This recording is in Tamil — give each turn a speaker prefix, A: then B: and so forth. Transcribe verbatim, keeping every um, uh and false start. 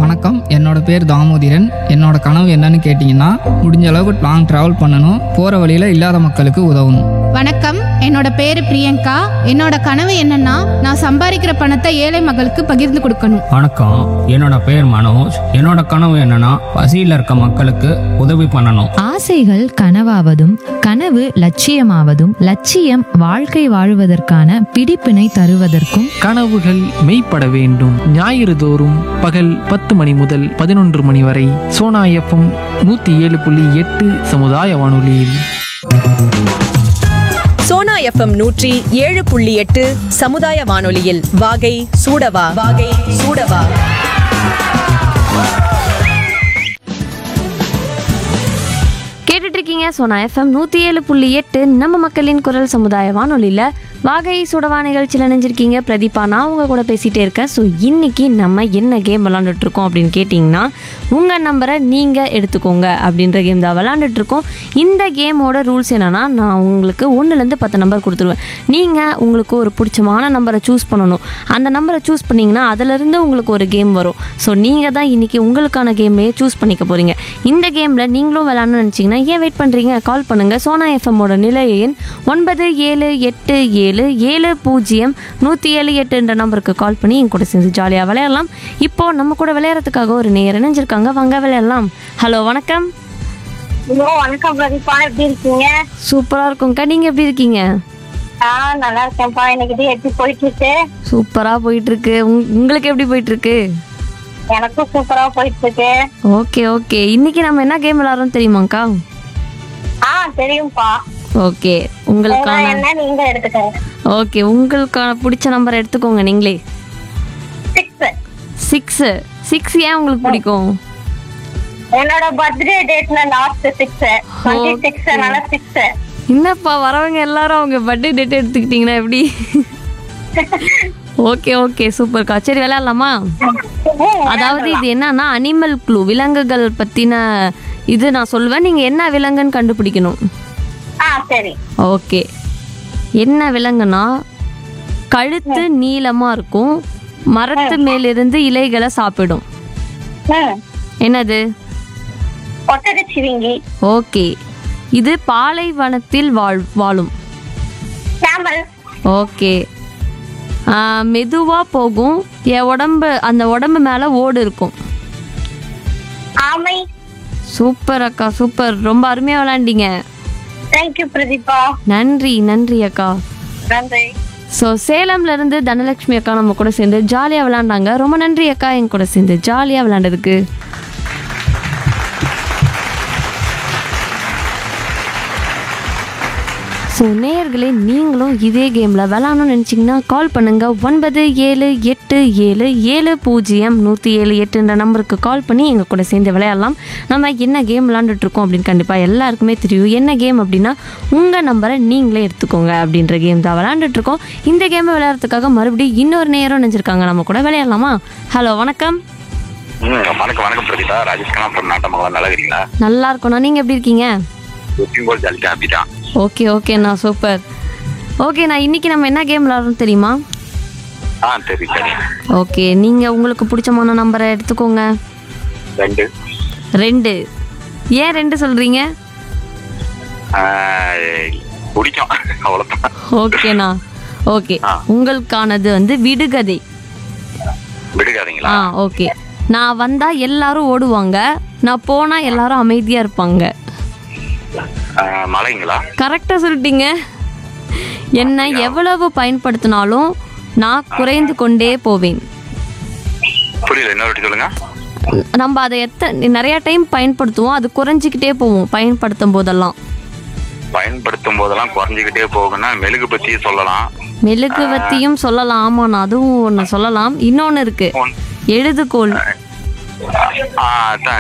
A: வணக்கம், என்னோட பேர் தாமோதிரன். என்னோட கனவு என்னன்னு கேட்டிங்கன்னா, முடிஞ்ச அளவுக்கு லாங் ட்ராவல் பண்ணணும், போகிற வழியில் இல்லாத மக்களுக்கு உதவணும்.
B: வணக்கம், என்னோட பேரு பிரியங்கா. என்னோட கனவு என்னன்னா, நான் சம்பாதிக்கிற பணத்தை ஏழை மக்களுக்கு பகிர்ந்து கொடுக்கணும்.
C: வணக்கம், என்னோட பேர் மனோஜ். என்னோட கனவு என்னன்னா, பசியில் இருக்க மக்களுக்கு உதவி பண்ணணும்.
D: ஆசைகள் கனவாவதும் கனவு லட்சியமாவதும் லட்சியம் வாழ்க்கை வாழுவதற்கான பிடிப்பினை தருவதற்கும்
E: கனவுகள் மெய்ப்பட வேண்டும். ஞாயிறு தோறும் பகல் பத்து மணி முதல் பதினொன்று மணி வரை சோனா எஃப்எம் நூத்தி ஏழு புள்ளி எட்டு சமுதாய வானொலியில்.
F: சோனா எஃப்எம் நூற்றி ஏழு புள்ளி எட்டு சமுதாய வானொலியில் வாகை சூடவா வாகை சூடவா.
G: கேட்டுட்டு இருக்கீங்க சோனா எஃப்எம் நூற்றி ஏழு புள்ளி எட்டு நம்ம மக்களின் குரல் சமுதாய வானொலியில் வாகை சுடவா நிகழ்ச்சியில் நினைஞ்சிருக்கீங்க. பிரதீபா நான் உங்கள் கூட பேசிகிட்டே இருக்கேன். ஸோ இன்றைக்கி நம்ம என்ன கேம் விளாண்டுட்ருக்கோம் அப்படின்னு கேட்டிங்கன்னா, உங்கள் நம்பரை நீங்கள் எடுத்துக்கோங்க அப்படின்ற கேம் தான் விளாண்டுட்ருக்கோம். இந்த கேமோட ரூல்ஸ் என்னென்னா, நான் உங்களுக்கு ஒன்றுலேருந்து பத்து நம்பர் கொடுத்துருவேன். நீங்கள் உங்களுக்கு ஒரு பிடிச்சமான நம்பரை சூஸ் பண்ணணும். அந்த நம்பரை சூஸ் பண்ணிங்கன்னா அதிலிருந்து உங்களுக்கு ஒரு கேம் வரும். ஸோ நீங்கள் தான் இன்றைக்கி உங்களுக்கான கேம்லேயே சூஸ் பண்ணிக்க போகிறீங்க. இந்த கேமில் நீங்களும் விளாட்ணும்னு நினச்சிங்கன்னா ஏன் வெயிட் பண்ணுறீங்க? கால் பண்ணுங்கள். சோனா எஃப்எம்மோட நிலைய எண் ஒன்பது ஏழு எட்டு ஏழு ஏழு பூஜ்ஜியம் நூற்றி ஏழு எட்டு என்ற நம்பருக்கு கால் பண்ணி என் கூட சேர்ந்து ஜாலியாக விளையாடலாம். இப்போது நம்ம கூட விளையாடுறதுக்காக ஒரு நேரம் இணைஞ்சிருக்காங்க. வாங்க விளையாடலாம். ஹலோ, வணக்கம்.
H: வணக்கம் பிரதீபா, எப்படி இருக்கீங்க?
G: சூப்பராக இருக்கும்க்கா, நீங்கள் எப்படி இருக்கீங்க?
H: ஆ நல்லா இருக்கேன்ப்பா. எனக்கு இது எப்படி போயிட்டு இருக்கு?
G: சூப்பராக போயிட்டுருக்கு. உங் உங்களுக்கு எப்படி போயிட்டுருக்கு?
H: எனக்கும் சூப்பரா போயிட்டு இருக்கு.
G: ஓகே ஓகே இன்னைக்கு நம்ம என்ன கேம் விளையாடுறோம் தெரியுமாக்கா?
H: ஆ தெரியும்பா.
G: ஓகே உங்களுக்கான
H: என்ன நீங்க எடுத்துக்கோங்க.
G: ஓகே உங்களுக்கான பிடிச்ச நம்பர் எடுத்துக்கோங்க. நீங்களே
H: சிக்ஸ்.
G: சிக்ஸு சிக்ஸ் ஏன் உங்களுக்கு பிடிக்கும்?
H: என்னோட பர்த்டே டேட்ல லாஸ்ட் சிக்ஸ் டுவெண்ட்டி சிக்ஸ் அதனால சிக்ஸ்.
G: என்னப்பா வரவங்க எல்லாரும் அவங்க பர்த்டே டேட் எடுத்துக்கிட்டீங்கன்னா எப்படி? ஓகே ஓகே சூப்பர்க்கா. சரி விளையாடலாமா? அதாவது இது என்னன்னா அனிமல் க்ளூ, விலங்குகள் பற்றின இது நான் சொல்லுவேன். நீங்கள் என்ன விலங்குன்னு கண்டுபிடிக்கணும்.
H: ஆ சரி.
G: ஓகே, என்ன விலங்குனா கழுத்து நீளமாக இருக்கும், மரத்து மேலிருந்து இலைகளை சாப்பிடும். என்னது?
H: ஒட்டகச்சிவிங்கி.
G: ஓகே, இது பாலைவனத்தில் வாழ் வாழும்.
H: கேமல்.
G: ஓகே, மெதுவாக போகும், என் உடம்பு அந்த உடம்பு மேலே ஓடு இருக்கும்.
H: ஆமை.
G: சூப்பர் அக்கா, சூப்பர். ரொம்ப அருமையாக விளையாண்டீங்க.
H: தேங்க்யூ பிரதீபா.
G: நன்றி நன்றி அக்கா.
H: நன்றி.
G: ஸோ சேலம்ல இருந்து தனலட்சுமி அக்கா நம்ம கூட சேர்ந்து ஜாலியாக விளையாண்டாங்க. ரொம்ப நன்றி அக்கா என் கூட சேர்ந்து ஜாலியாக விளையாண்டதுக்கு. ஸோ நேயர்களே, நீங்களும் இதே கேமில் விளாட்ணும்னு நினச்சிங்கன்னா கால் பண்ணுங்கள். ஒன்பது ஏழு எட்டு ஏழு ஏழு பூஜ்ஜியம் நூற்றி ஏழு எட்டுன்ற நம்பருக்கு கால் பண்ணி எங்கள் கூட சேர்ந்து விளையாடலாம். நம்ம என்ன கேம் விளாண்டுட்ருக்கோம் அப்படின்னு கண்டிப்பாக எல்லாருக்குமே தெரியும். என்ன கேம் அப்படின்னா, உங்கள் நம்பரை நீங்களே எடுத்துக்கோங்க அப்படின்ற கேம் தான் விளாண்டுட்ருக்கோம். இந்த கேமை விளையாடுறதுக்காக மறுபடியும் இன்னொரு நேரம் நினைச்சிருக்காங்க. நம்ம கூட விளையாடலாமா? ஹலோ, வணக்கம்.
I: வணக்கம் வணக்கம் பிரதீபா. ராஜேஷ் கலாம் ஃப்ரம் நாட்டமங்கலம். நல்லா இருக்கீங்களா?
G: நல்லா இருக்கோண்ணா, நீங்கள் எப்படி இருக்கீங்க? ஓகே ஓகேண்ணா, சூப்பர். ஓகே, நான் இன்னைக்கு நம்ம என்ன கேம் விளாட்றோம் தெரியுமா?
I: ஆ சரி சரி.
G: ஓகே, நீங்கள் உங்களுக்கு பிடிச்சமான நம்பரை எடுத்துக்கோங்க.
I: ரெண்டு.
G: ரெண்டு ஏன் ரெண்டு சொல்கிறீங்க?
I: பிடிக்கும் அவ்வளோதான்.
G: ஓகேண்ணா. ஓகே, உங்களுக்கானது வந்து விடுகதை.
I: விடுகாதீங்களா?
G: ஆ ஓகே. நான் வந்தால் எல்லாரும் ஓடுவாங்க, நான் போனால் எல்லாரும் அமைதியாக இருப்பாங்க.
I: மலைங்களா?
G: கரெக்டாக சொல்லிட்டீங்க. என்னை எவ்வளவு பயன்படுத்தினாலும் நான் குறைந்து கொண்டே போவேன்.
I: புரியல, என்ன சொல்லுங்க.
G: நம்ம அதை எத்தனை நிறைய டைம் பயன்படுத்துவோம், அது குறைஞ்சிக்கிட்டே போவோம் பயன்படுத்தும் போதெல்லாம்.
I: பயன்படுத்தும் போதெல்லாம் குறைஞ்சிக்கிட்டே போகும்னா மெழுகு பத்தி சொல்லலாம்.
G: மெழுகு பத்தியும் சொல்லலாம். ஆமாண்ணா, அதுவும் ஒன்று சொல்லலாம். இன்னொன்று இருக்கு, எழுதுகோள்.